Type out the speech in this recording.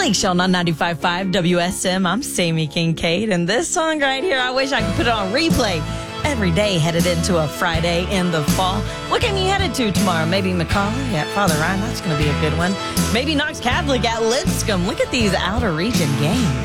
Lake Show on 95.5 WSM. I'm Sammy Kincaid, and this song right here, I wish I could put it on replay every day headed into a Friday in the fall. What game you headed to tomorrow? Maybe McCallie at Father Ryan. That's going to be a good one. Maybe Knox Catholic at Lipscomb. Look at these outer region games.